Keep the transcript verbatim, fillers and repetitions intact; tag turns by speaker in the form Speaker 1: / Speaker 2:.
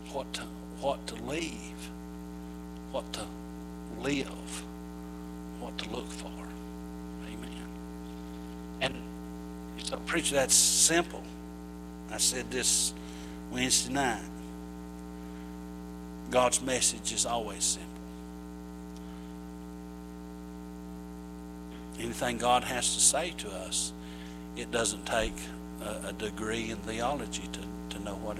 Speaker 1: what to, what to leave, what to live, what to look for. Amen. And so, preacher, that's simple. I said this Wednesday night. God's message is always simple. Anything God has to say to us, it doesn't take a, a degree in theology to, to know what it